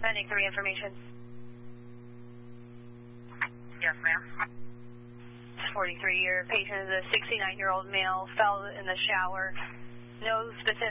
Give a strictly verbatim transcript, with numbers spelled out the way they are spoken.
Pending three information. Yes, ma'am. forty-three-year patient is a sixty-nine-year-old male, fell in the shower. No specific